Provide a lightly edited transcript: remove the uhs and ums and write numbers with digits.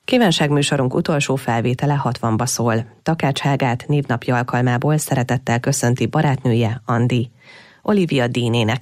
Kívánságműsorunk utolsó felvétele 60-ba szól. Takács Hágát névnapja alkalmából szeretettel köszönti barátnője, Andi. Olivia Dean énekel.